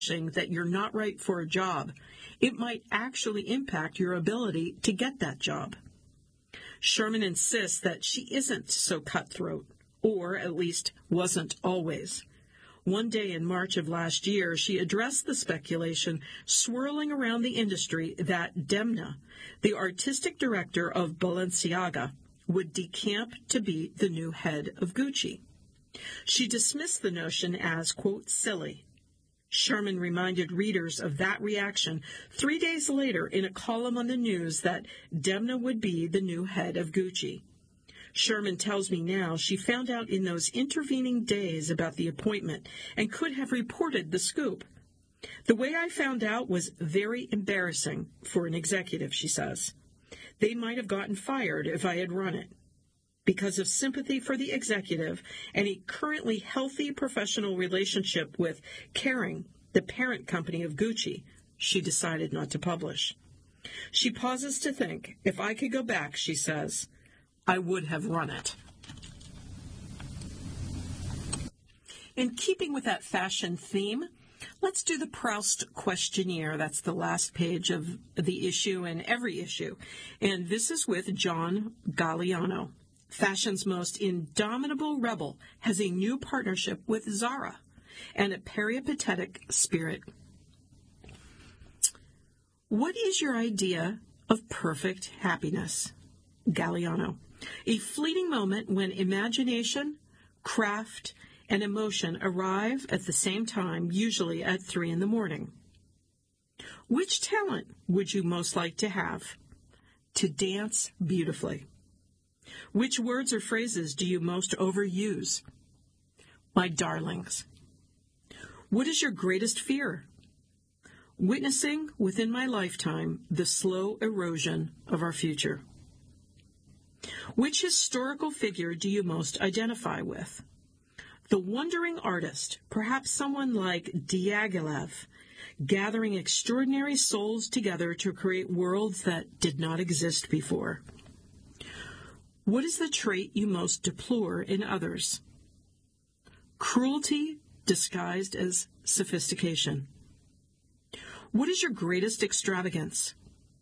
that you're not right for a job, it might actually impact your ability to get that job. Sherman insists that she isn't so cutthroat, or at least wasn't always. One day in March of last year, she addressed the speculation swirling around the industry that Demna, the artistic director of Balenciaga, would decamp to be the new head of Gucci. She dismissed the notion as, quote, silly. Sherman reminded readers of that reaction 3 days later in a column on the news that Demna would be the new head of Gucci. Sherman tells me now she found out in those intervening days about the appointment and could have reported the scoop. The way I found out was very embarrassing for an executive, she says. They might have gotten fired if I had run it. Because of sympathy for the executive and a currently healthy professional relationship with Kering, the parent company of Gucci, she decided not to publish. She pauses to think, if I could go back, she says, I would have run it. In keeping with that fashion theme, let's do the Proust questionnaire. That's the last page of the issue and every issue. And this is with John Galliano. Fashion's most indomitable rebel has a new partnership with Zara and a peripatetic spirit. What is your idea of perfect happiness? Galliano. A fleeting moment when imagination, craft, and emotion arrive at the same time, usually at 3 a.m. Which talent would you most like to have? To dance beautifully. Which words or phrases do you most overuse? My darlings. What is your greatest fear? Witnessing within my lifetime the slow erosion of our future. Which historical figure do you most identify with? The wandering artist, perhaps someone like Diaghilev, gathering extraordinary souls together to create worlds that did not exist before. What is the trait you most deplore in others? Cruelty disguised as sophistication. What is your greatest extravagance?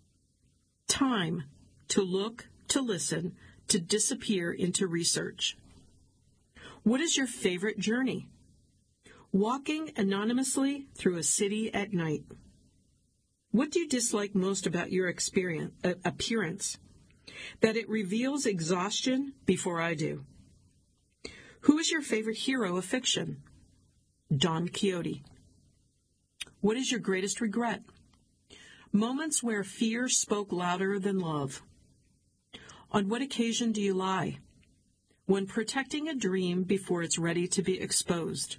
Time to look, to listen, to disappear into research. What is your favorite journey? Walking anonymously through a city at night. What do you dislike most about your appearance? That it reveals exhaustion before I do. Who is your favorite hero of fiction? Don Quixote. What is your greatest regret? Moments where fear spoke louder than love. On what occasion do you lie? When protecting a dream before it's ready to be exposed.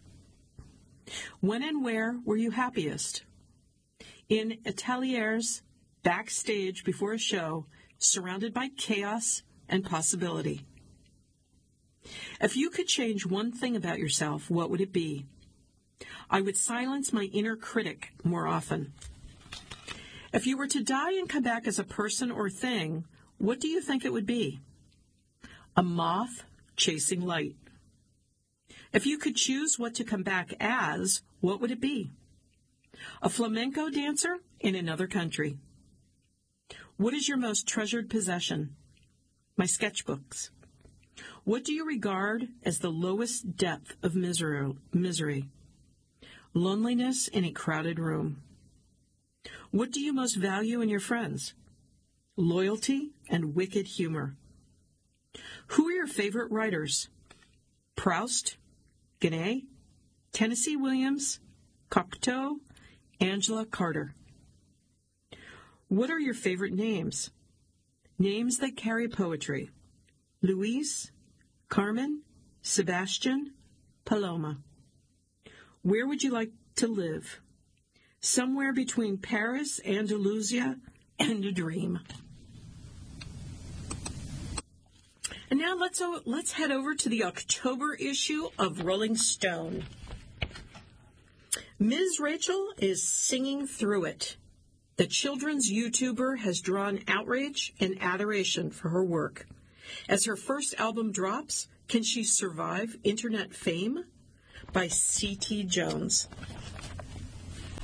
When and where were you happiest? In ateliers, backstage before a show, surrounded by chaos and possibility. If you could change one thing about yourself, what would it be? I would silence my inner critic more often. If you were to die and come back as a person or thing, what do you think it would be? A moth chasing light. If you could choose what to come back as, what would it be? A flamenco dancer in another country. What is your most treasured possession? My sketchbooks. What do you regard as the lowest depth of misery? Loneliness in a crowded room. What do you most value in your friends? Loyalty and wicked humor. Who are your favorite writers? Proust, Genet, Tennessee Williams, Cocteau, Angela Carter. What are your favorite names? Names that carry poetry. Luis, Carmen, Sebastian, Paloma. Where would you like to live? Somewhere between Paris, Andalusia, and a dream. And now let's head over to the October issue of Rolling Stone. Ms. Rachel is singing through it. The children's YouTuber has drawn outrage and adoration for her work. As her first album drops, can she survive internet fame? By C.T. Jones.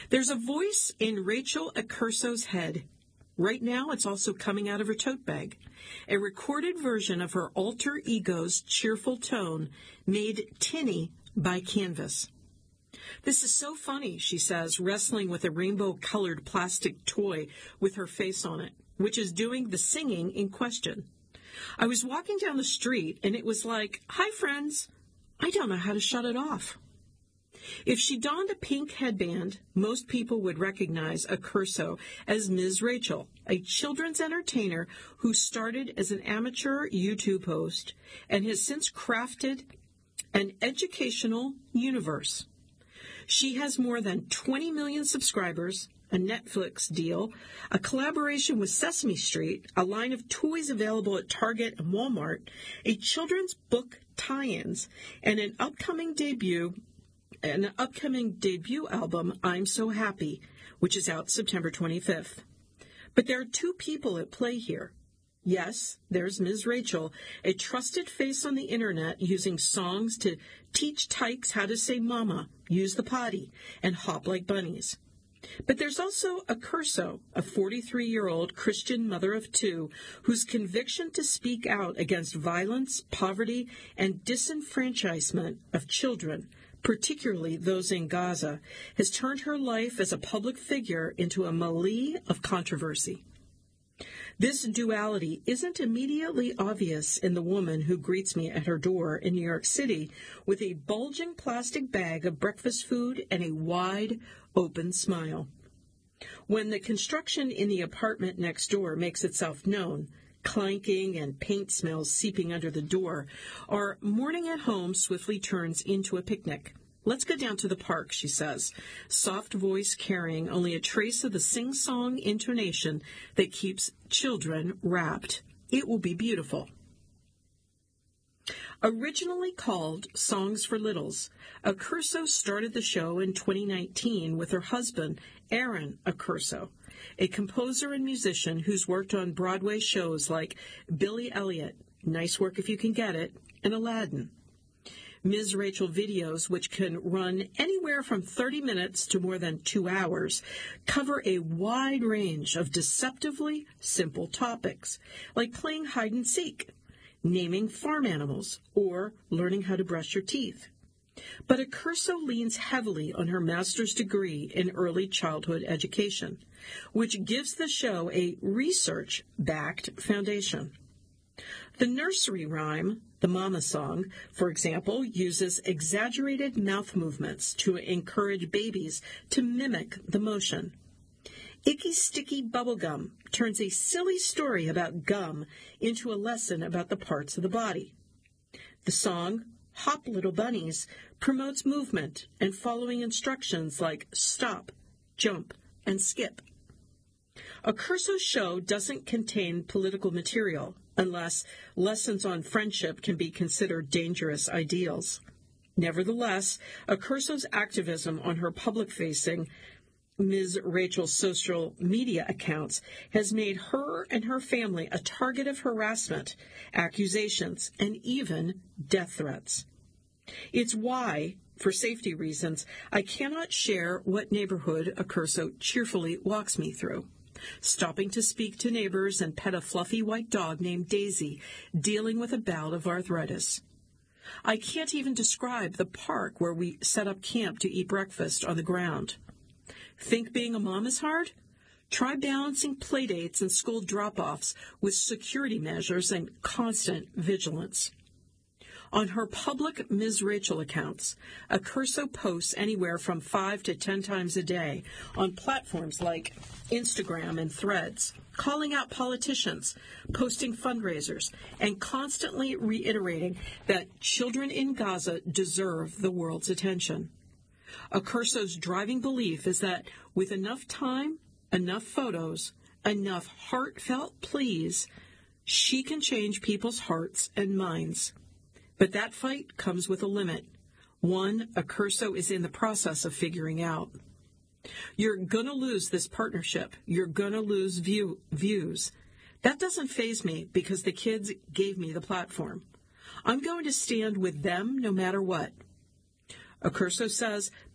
There's a voice in Rachel Accurso's head. Right now, it's also coming out of her tote bag. A recorded version of her alter ego's cheerful tone made tinny by canvas. This is so funny, she says, wrestling with a rainbow-colored plastic toy with her face on it, which is doing the singing in question. I was walking down the street, and it was like, "Hi, friends." I don't know how to shut it off. If she donned a pink headband, most people would recognize Accurso as Ms. Rachel, a children's entertainer who started as an amateur YouTube host and has since crafted an educational universe. She has more than 20 million subscribers, a Netflix deal, a collaboration with Sesame Street, a line of toys available at Target and Walmart, a children's book tie-ins, and an upcoming debut album, I'm So Happy, which is out September 25th. But there are two people at play here. Yes, there's Ms. Rachel, a trusted face on the internet using songs to teach tykes how to say mama, use the potty, and hop like bunnies. But there's also Accurso, a 43-year-old Christian mother of two, whose conviction to speak out against violence, poverty, and disenfranchisement of children, particularly those in Gaza, has turned her life as a public figure into a melee of controversy. This duality isn't immediately obvious in the woman who greets me at her door in New York City with a bulging plastic bag of breakfast food and a wide, open smile. When the construction in the apartment next door makes itself known, clanking and paint smells seeping under the door, our morning at home swiftly turns into a picnic. "Let's go down to the park," she says, soft voice carrying only a trace of the sing-song intonation that keeps children rapt. "It will be beautiful." Originally called Songs for Littles, Accurso started the show in 2019 with her husband, Aaron Accurso, a composer and musician who's worked on Broadway shows like Billy Elliot, Nice Work If You Can Get It, and Aladdin. Ms. Rachel videos, which can run anywhere from 30 minutes to more than 2 hours, cover a wide range of deceptively simple topics, like playing hide and seek, naming farm animals, or learning how to brush your teeth. But Accurso leans heavily on her master's degree in early childhood education, which gives the show a research-backed foundation. The nursery rhyme, the Mama Song, for example, uses exaggerated mouth movements to encourage babies to mimic the motion. Icky Sticky Bubblegum turns a silly story about gum into a lesson about the parts of the body. The song, Hop Little Bunnies, promotes movement and following instructions like stop, jump, and skip. Accurso's show doesn't contain political material, unless lessons on friendship can be considered dangerous ideals. Nevertheless, Accurso's activism on her public-facing Ms. Rachel's social media accounts has made her and her family a target of harassment, accusations, and even death threats. It's why, for safety reasons, I cannot share what neighborhood Accurso cheerfully walks me through, stopping to speak to neighbors and pet a fluffy white dog named Daisy, dealing with a bout of arthritis. I can't even describe the park where we set up camp to eat breakfast on the ground. Think being a mom is hard? Try balancing playdates and school drop-offs with security measures and constant vigilance. On her public Ms. Rachel accounts, Accurso posts anywhere from 5 to 10 times a day on platforms like Instagram and Threads, calling out politicians, posting fundraisers, and constantly reiterating that children in Gaza deserve the world's attention. Accurso's driving belief is that with enough time, enough photos, enough heartfelt pleas, she can change people's hearts and minds. But that fight comes with a limit, one Accurso is in the process of figuring out. You're going to lose this partnership. You're going to lose views. That doesn't faze me because the kids gave me the platform. I'm going to stand with them no matter what. Accurso says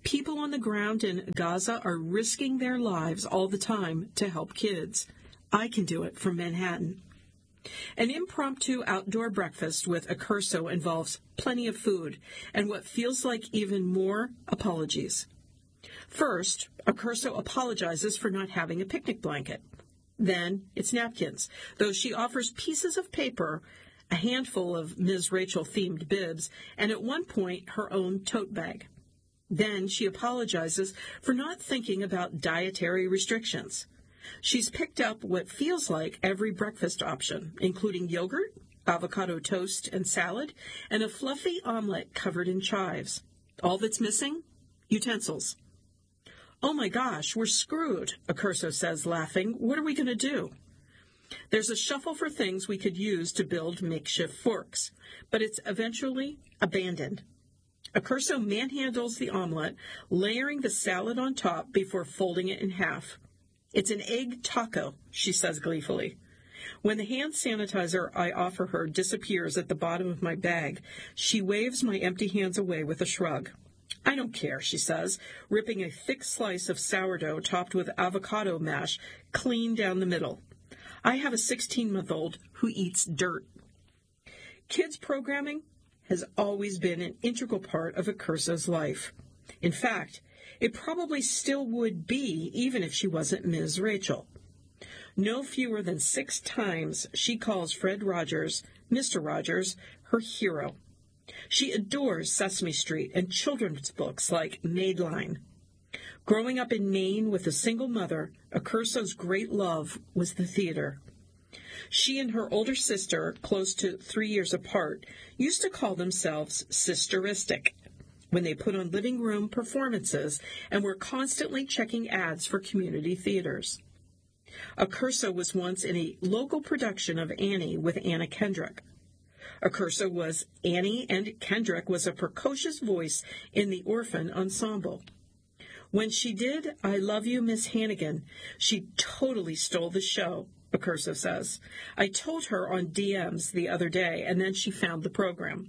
People on the ground in Gaza are risking their lives all the time to help kids. I can do it from Manhattan. An impromptu outdoor breakfast with Accurso involves plenty of food and what feels like even more apologies. First, Accurso apologizes for not having a picnic blanket. Then it's napkins, though she offers pieces of paper, a handful of Ms. Rachel-themed bibs, and at one point her own tote bag. Then she apologizes for not thinking about dietary restrictions. She's picked up what feels like every breakfast option, including yogurt, avocado toast and salad, and a fluffy omelet covered in chives. All that's missing? Utensils. "Oh my gosh, we're screwed," Accurso says, laughing. "What are we going to do?" There's a shuffle for things we could use to build makeshift forks, but it's eventually abandoned. Accurso manhandles the omelet, layering the salad on top before folding it in half. "It's an egg taco," she says gleefully. When the hand sanitizer I offer her disappears at the bottom of my bag, she waves my empty hands away with a shrug. "I don't care," she says, ripping a thick slice of sourdough topped with avocado mash clean down the middle. I have a 16-month-old who eats dirt. Kids programming has always been an integral part of Accurso's life. In fact, it probably still would be even if she wasn't Ms. Rachel. No fewer than 6 times she calls Fred Rogers, Mr. Rogers, her hero. She adores Sesame Street and children's books like Madeline. Growing up in Maine with a single mother, Accurso's great love was the theater. She and her older sister, close to 3 years apart, used to call themselves sisteristic when they put on living room performances and were constantly checking ads for community theaters. Accurso was once in a local production of Annie with Anna Kendrick. Accurso was Annie, and Kendrick was a precocious voice in the orphan ensemble. When she did I Love You, Miss Hannigan, she totally stole the show, Accurso says. I told her on DMs the other day, and then she found the program.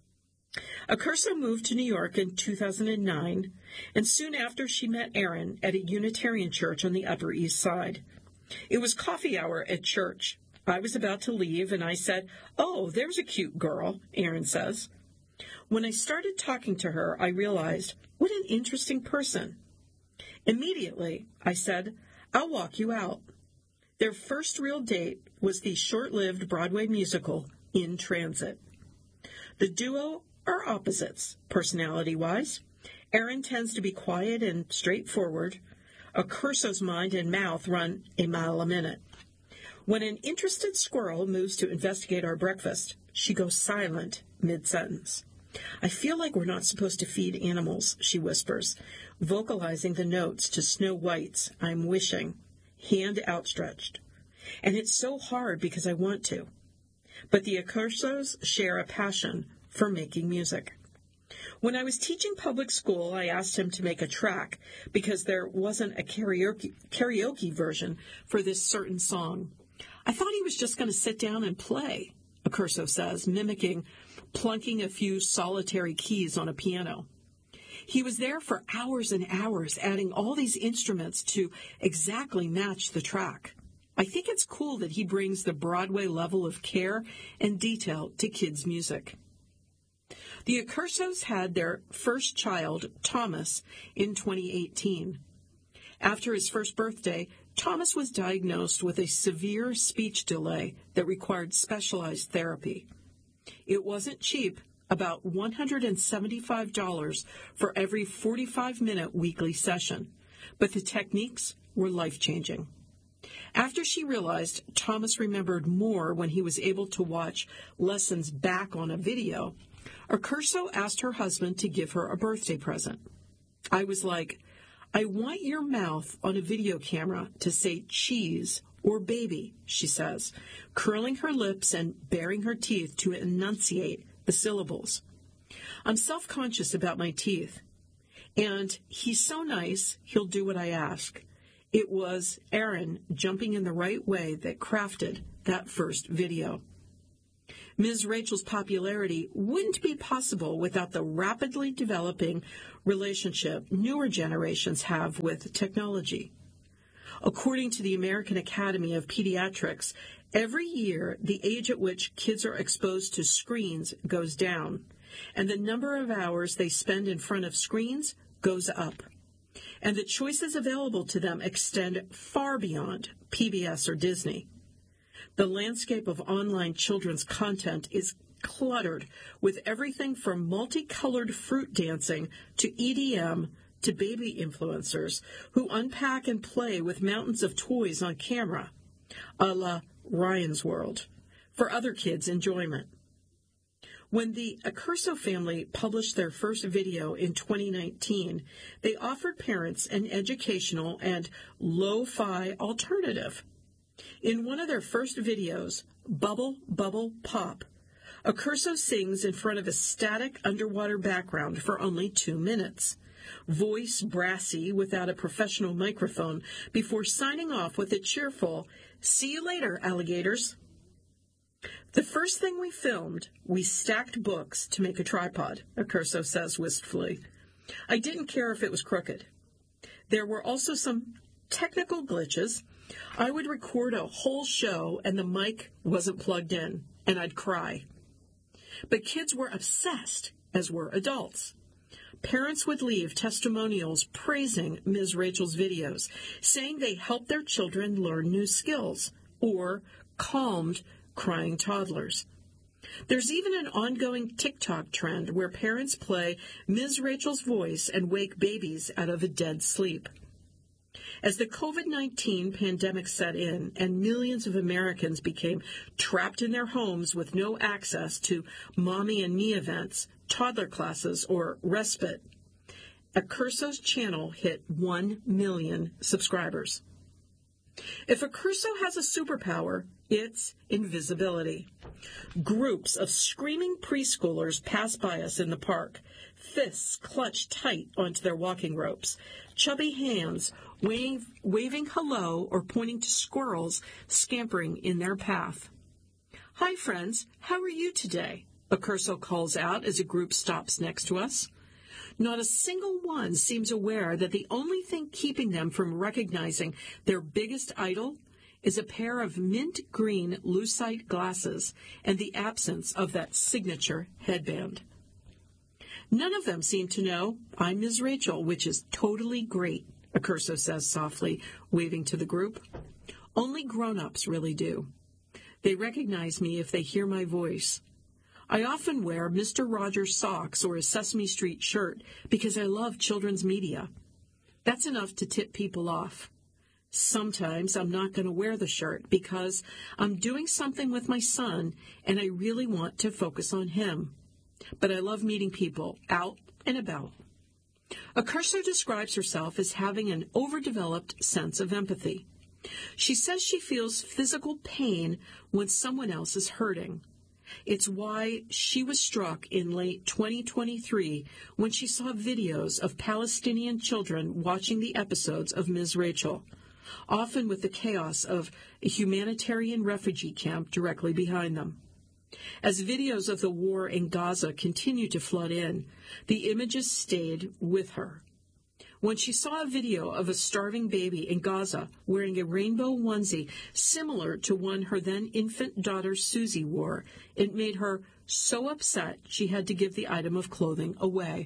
Accurso moved to New York in 2009, and soon after she met Aaron at a Unitarian church on the Upper East Side. It was coffee hour at church. I was about to leave, and I said, "Oh, there's a cute girl," Aaron says. When I started talking to her, I realized, what an interesting person. Immediately, I said, "I'll walk you out." Their first real date was the short-lived Broadway musical, In Transit. The duo are opposites, personality-wise. Aaron tends to be quiet and straightforward. Accurso's mind and mouth run a mile a minute. When an interested squirrel moves to investigate our breakfast, she goes silent mid-sentence. "I feel like we're not supposed to feed animals," she whispers, vocalizing the notes to Snow White's I'm Wishing, hand outstretched. And it's so hard because I want to. But the Accursos share a passion for making music. When I was teaching public school, I asked him to make a track because there wasn't a karaoke version for this certain song. I thought he was just going to sit down and play, Accurso says, mimicking plunking a few solitary keys on a piano. He was there for hours and hours, adding all these instruments to exactly match the track. I think it's cool that he brings the Broadway level of care and detail to kids' music. The Accursos had their first child, Thomas, in 2018. After his first birthday, Thomas was diagnosed with a severe speech delay that required specialized therapy. It wasn't cheap, about $175 for every 45-minute weekly session, but the techniques were life-changing. After she realized Thomas remembered more when he was able to watch lessons back on a video, Accurso asked her husband to give her a birthday present. I was like, "I want your mouth on a video camera to say cheese or baby," she says, curling her lips and baring her teeth to enunciate the syllables. I'm self-conscious about my teeth, and he's so nice, he'll do what I ask. It was Aaron jumping in the right way that crafted that first video. Ms. Rachel's popularity wouldn't be possible without the rapidly developing relationship newer generations have with technology. According to the American Academy of Pediatrics, every year the age at which kids are exposed to screens goes down, and the number of hours they spend in front of screens goes up. And the choices available to them extend far beyond PBS or Disney. The landscape of online children's content is cluttered with everything from multicolored fruit dancing to EDM to baby influencers who unpack and play with mountains of toys on camera, a la Ryan's World, for other kids' enjoyment. When the Accurso family published their first video in 2019, they offered parents an educational and lo-fi alternative. In one of their first videos, Bubble, Bubble, Pop, Accurso sings in front of a static underwater background for only 2 minutes, voice brassy without a professional microphone, before signing off with a cheerful, "See you later, alligators." The first thing we filmed, we stacked books to make a tripod, Accurso says wistfully. I didn't care if it was crooked. There were also some technical glitches. I would record a whole show and the mic wasn't plugged in, and I'd cry. But kids were obsessed, as were adults. Parents would leave testimonials praising Ms. Rachel's videos, saying they helped their children learn new skills or calmed crying toddlers. There's even an ongoing TikTok trend where parents play Ms. Rachel's voice and wake babies out of a dead sleep. As the COVID-19 pandemic set in and millions of Americans became trapped in their homes with no access to mommy and me events, toddler classes, or respite, Accurso's channel hit 1 million subscribers. If Accurso has a superpower, it's invisibility. Groups of screaming preschoolers pass by us in the park, fists clutched tight onto their walking ropes, chubby hands waving hello or pointing to squirrels scampering in their path. "Hi, friends. How are you today?" Accurso calls out as a group stops next to us. Not a single one seems aware that the only thing keeping them from recognizing their biggest idol is a pair of mint green lucite glasses and the absence of that signature headband. None of them seem to know I'm Ms. Rachel, which is totally great, Accurso says softly, waving to the group. Only grown-ups really do. They recognize me if they hear my voice. I often wear Mr. Rogers socks or a Sesame Street shirt because I love children's media. That's enough to tip people off. Sometimes I'm not going to wear the shirt because I'm doing something with my son and I really want to focus on him. But I love meeting people out and about. Accurso describes herself as having an overdeveloped sense of empathy. She says she feels physical pain when someone else is hurting. It's why she was struck in late 2023 when she saw videos of Palestinian children watching the episodes of Ms. Rachel, often with the chaos of a humanitarian refugee camp directly behind them. As videos of the war in Gaza continued to flood in, the images stayed with her. When she saw a video of a starving baby in Gaza wearing a rainbow onesie similar to one her then-infant daughter Susie wore, it made her so upset she had to give the item of clothing away.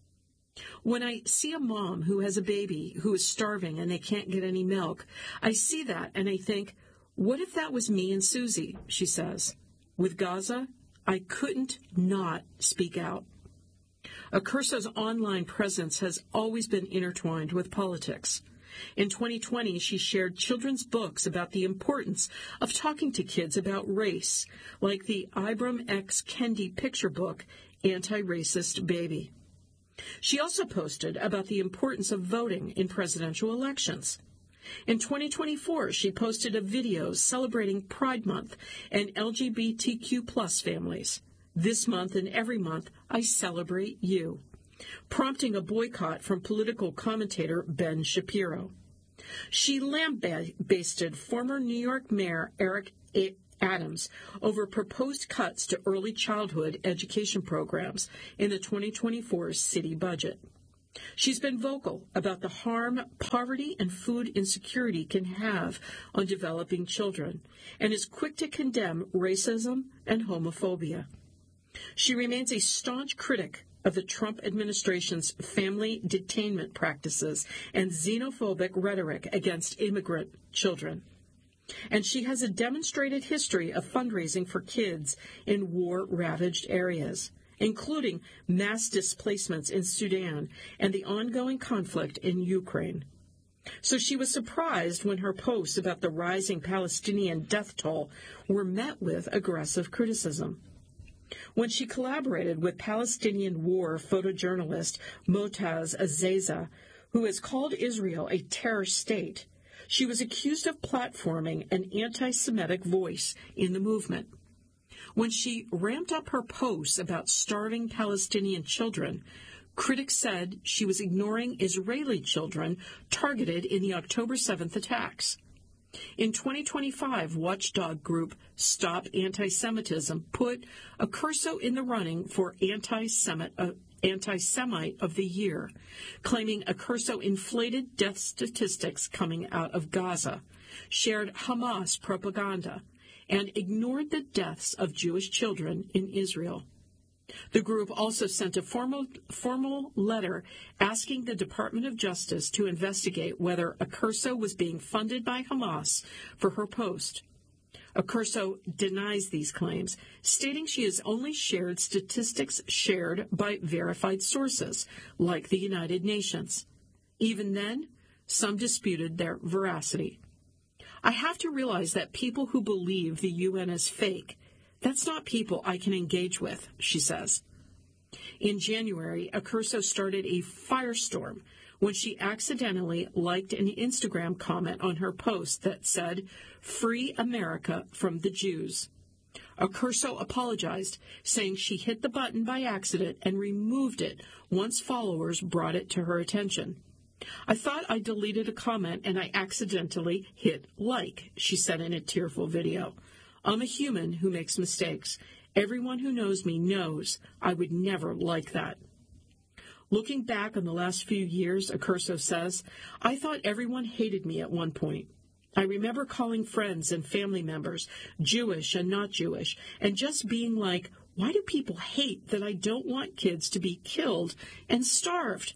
When I see a mom who has a baby who is starving and they can't get any milk, I see that and I think, what if that was me and Susie, she says. With Gaza, I couldn't not speak out. Accurso's online presence has always been intertwined with politics. In 2020, she shared children's books about the importance of talking to kids about race, like the Ibram X. Kendi picture book, Anti-Racist Baby. She also posted about the importance of voting in presidential elections. In 2024, she posted a video celebrating Pride Month and LGBTQ+ families. This month and every month, I celebrate you, prompting a boycott from political commentator Ben Shapiro. She lambasted former New York Mayor Eric Adams over proposed cuts to early childhood education programs in the 2024 city budget. She's been vocal about the harm poverty and food insecurity can have on developing children, and is quick to condemn racism and homophobia. She remains a staunch critic of the Trump administration's family detainment practices and xenophobic rhetoric against immigrant children. And she has a demonstrated history of fundraising for kids in war-ravaged areas, including mass displacements in Sudan and the ongoing conflict in Ukraine. So she was surprised when her posts about the rising Palestinian death toll were met with aggressive criticism. When she collaborated with Palestinian war photojournalist Motaz Azaza, who has called Israel a terror state, she was accused of platforming an anti-Semitic voice in the movement. When she ramped up her posts about starving Palestinian children, critics said she was ignoring Israeli children targeted in the October 7th attacks. In 2025, watchdog group Stop Anti-Semitism put Accurso in the running for Anti-Semite of the Year, claiming Accurso inflated death statistics coming out of Gaza, shared Hamas propaganda, and ignored the deaths of Jewish children in Israel. The group also sent a formal letter asking the Department of Justice to investigate whether Accurso was being funded by Hamas for her post. Accurso denies these claims, stating she has only shared statistics shared by verified sources, like the United Nations. Even then, some disputed their veracity. I have to realize that people who believe the UN is fake, that's not people I can engage with, she says. In January, Accurso started a firestorm when she accidentally liked an Instagram comment on her post that said, "Free America from the Jews." Accurso apologized, saying she hit the button by accident and removed it once followers brought it to her attention. "I thought I deleted a comment and I accidentally hit like," she said in a tearful video. "I'm a human who makes mistakes. Everyone who knows me knows I would never like that." Looking back on the last few years, Accurso says, "I thought everyone hated me at one point. I remember calling friends and family members, Jewish and not Jewish, and just being like, why do people hate that I don't want kids to be killed and starved?"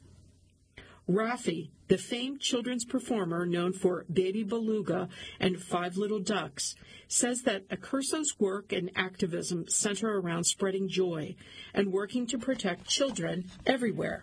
Rafi, the famed children's performer known for Baby Beluga and Five Little Ducks, says that Accurso's work and activism center around spreading joy and working to protect children everywhere.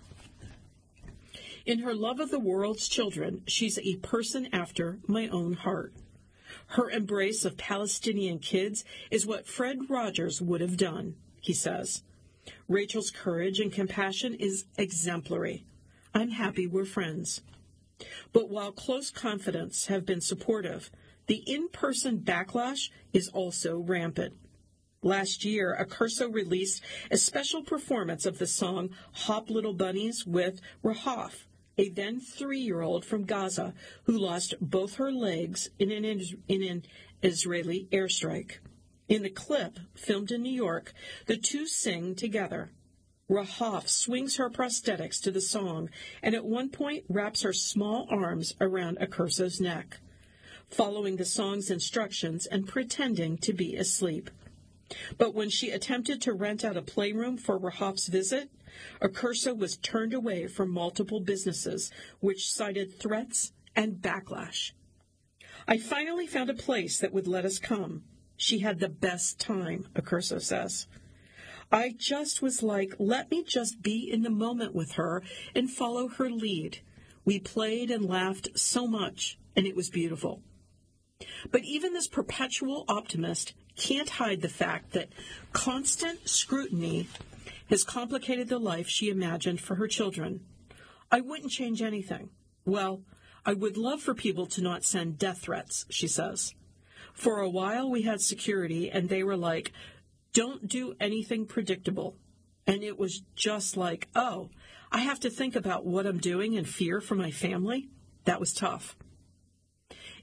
In her love of the world's children, she's a person after my own heart. Her embrace of Palestinian kids is what Fred Rogers would have done, he says. Rachel's courage and compassion is exemplary. I'm happy we're friends. But while close confidants have been supportive, the in-person backlash is also rampant. Last year, Accurso released a special performance of the song Hop Little Bunnies with Rahaf, a then 3-year-old from Gaza who lost both her legs in an Israeli airstrike. In the clip, filmed in New York, the two sing together. Rahaf swings her prosthetics to the song and at one point wraps her small arms around Accurso's neck, following the song's instructions and pretending to be asleep. But when she attempted to rent out a playroom for Rahaf's visit, Accurso was turned away from multiple businesses, which cited threats and backlash. "I finally found a place that would let us come. She had the best time," Accurso says. "I just was like, let me just be in the moment with her and follow her lead. We played and laughed so much, and it was beautiful." But even this perpetual optimist can't hide the fact that constant scrutiny has complicated the life she imagined for her children. "I wouldn't change anything. Well, I would love for people to not send death threats," she says. "For a while we had security, and they were like, don't do anything predictable. And it was just like, oh, I have to think about what I'm doing and fear for my family. That was tough."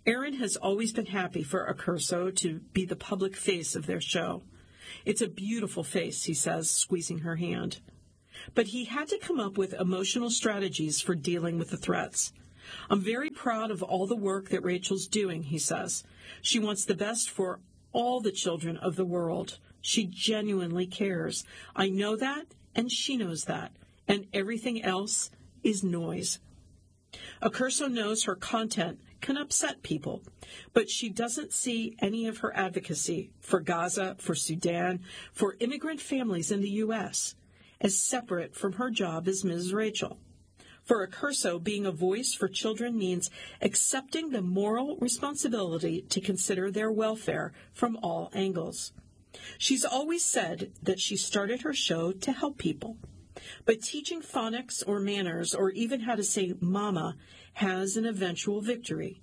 Erin has always been happy for Accurso to be the public face of their show. It's a beautiful face, he says, squeezing her hand. But he had to come up with emotional strategies for dealing with the threats. I'm very proud of all the work that Rachel's doing, he says. She wants the best for all the children of the world. She genuinely cares. I know that, and she knows that, and everything else is noise. Accurso knows her content can upset people, but she doesn't see any of her advocacy for Gaza, for Sudan, for immigrant families in the U.S. as separate from her job as Ms. Rachel. For Accurso, being a voice for children means accepting the moral responsibility to consider their welfare from all angles. She's always said that she started her show to help people. But teaching phonics or manners or even how to say mama has an eventual victory.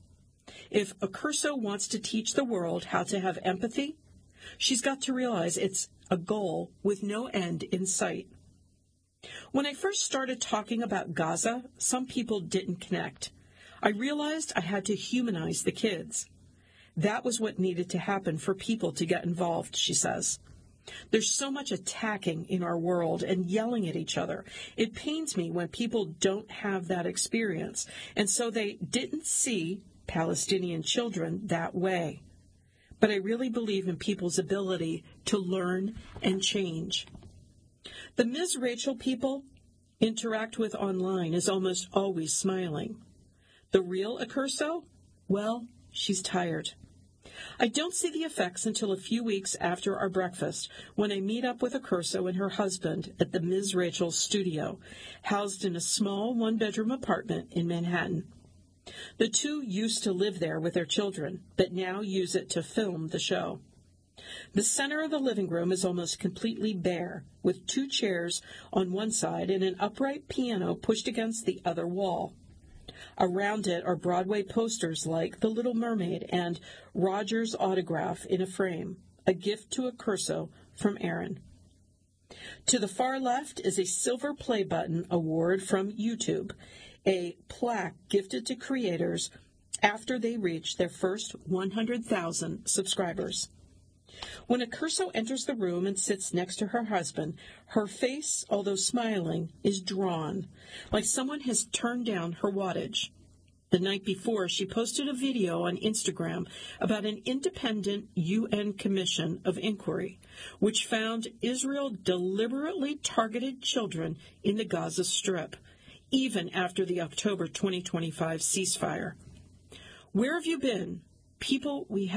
If Accurso wants to teach the world how to have empathy, she's got to realize it's a goal with no end in sight. When I first started talking about Gaza, some people didn't connect. I realized I had to humanize the kids. That was what needed to happen for people to get involved, she says. There's so much attacking in our world and yelling at each other. It pains me when people don't have that experience, and so they didn't see Palestinian children that way. But I really believe in people's ability to learn and change. The Ms. Rachel people interact with online is almost always smiling. The real Accurso? Well, she's tired. I don't see the effects until a few weeks after our breakfast, when I meet up with Accurso and her husband at the Ms. Rachel studio, housed in a small one-bedroom apartment in Manhattan. The two used to live there with their children, but now use it to film the show. The center of the living room is almost completely bare, with 2 chairs on one side and an upright piano pushed against the other wall. Around it are Broadway posters like The Little Mermaid and Roger's autograph in a frame, a gift to Accurso from Erin. To the far left is a Silver Play Button award from YouTube, a plaque gifted to creators after they reach their first 100,000 subscribers. When Accurso enters the room and sits next to her husband, her face, although smiling, is drawn, like someone has turned down her wattage. The night before, she posted a video on Instagram about an independent UN commission of inquiry, which found Israel deliberately targeted children in the Gaza Strip, even after the October 2025 ceasefire. Where have you been, people we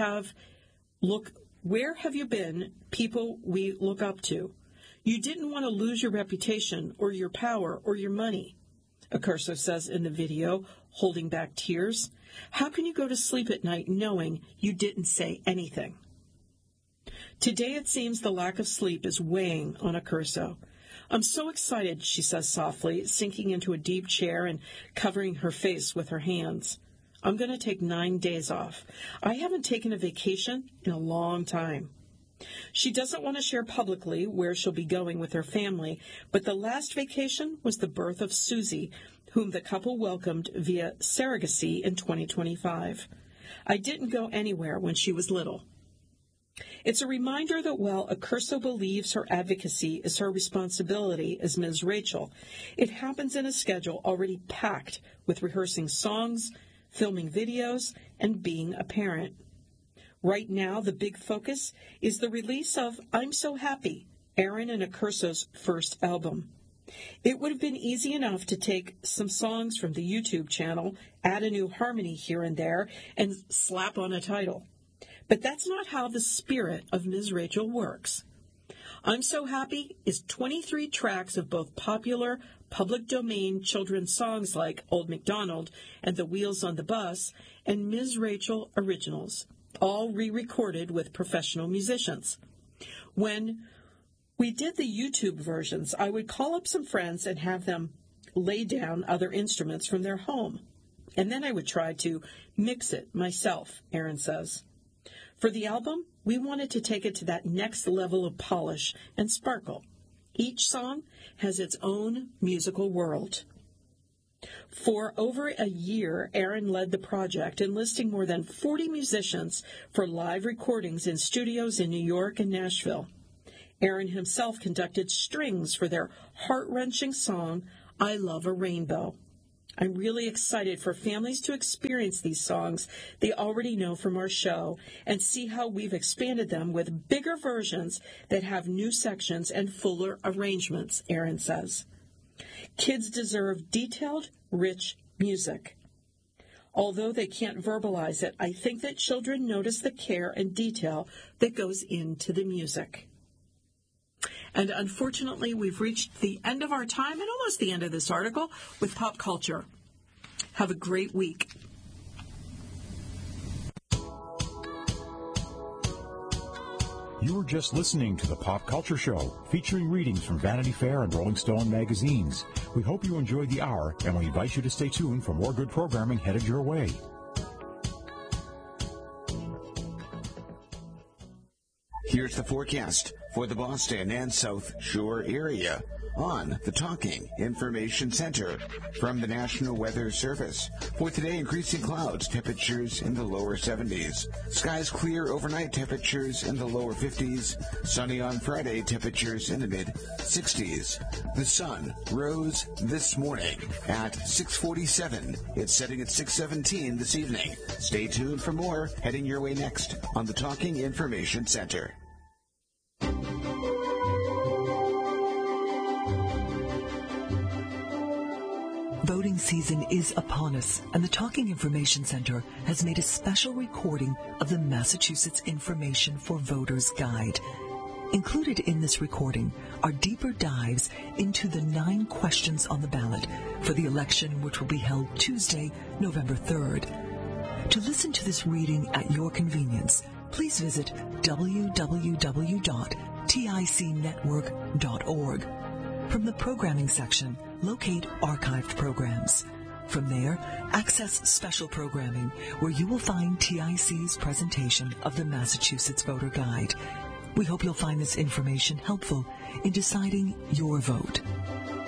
look up to? You didn't want to lose your reputation or your power or your money, Accurso says in the video, holding back tears. How can you go to sleep at night knowing you didn't say anything? Today it seems the lack of sleep is weighing on Accurso. I'm so excited, she says softly, sinking into a deep chair and covering her face with her hands. I'm going to take 9 days off. I haven't taken a vacation in a long time. She doesn't want to share publicly where she'll be going with her family, but the last vacation was the birth of Susie, whom the couple welcomed via surrogacy in 2025. I didn't go anywhere when she was little. It's a reminder that while Accurso believes her advocacy is her responsibility as Ms. Rachel, it happens in a schedule already packed with rehearsing songs, filming videos, and being a parent. Right now, the big focus is the release of I'm So Happy, Erin and Accurso's first album. It would have been easy enough to take some songs from the YouTube channel, add a new harmony here and there, and slap on a title. But that's not how the spirit of Ms. Rachel works. I'm So Happy is 23 tracks of both popular public domain children's songs like Old MacDonald and The Wheels on the Bus, and Ms. Rachel originals, all re-recorded with professional musicians. When we did the YouTube versions, I would call up some friends and have them lay down other instruments from their home. And then I would try to mix it myself, Erin says. For the album, we wanted to take it to that next level of polish and sparkle. Each song has its own musical world. For over a year, Aaron led the project, enlisting more than 40 musicians for live recordings in studios in New York and Nashville. Aaron himself conducted strings for their heart-wrenching song, I Love a Rainbow. I'm really excited for families to experience these songs they already know from our show and see how we've expanded them with bigger versions that have new sections and fuller arrangements, Aaron says. Kids deserve detailed, rich music. Although they can't verbalize it, I think that children notice the care and detail that goes into the music. And unfortunately, we've reached the end of our time and almost the end of this article with pop culture. Have a great week. You were just listening to the Pop Culture Show, featuring readings from Vanity Fair and Rolling Stone magazines. We hope you enjoyed the hour, and we invite you to stay tuned for more good programming headed your way. Here's the forecast for the Boston and South Shore area on the Talking Information Center from the National Weather Service. For today, increasing clouds, temperatures in the lower 70s. Skies clear overnight, temperatures in the lower 50s. Sunny on Friday, temperatures in the mid-60s. The sun rose this morning at 6:47. It's setting at 6:17 this evening. Stay tuned for more heading your way next on the Talking Information Center. Voting season is upon us, and the Talking Information Center has made a special recording of the Massachusetts Information for Voters Guide. Included in this recording are deeper dives into the 9 questions on the ballot for the election, which will be held Tuesday, November 3rd. To listen to this reading at your convenience, please visit www.ticnetwork.org. From the programming section, locate archived programs. From there, access special programming, where you will find TIC's presentation of the Massachusetts Voter Guide. We hope you'll find this information helpful in deciding your vote.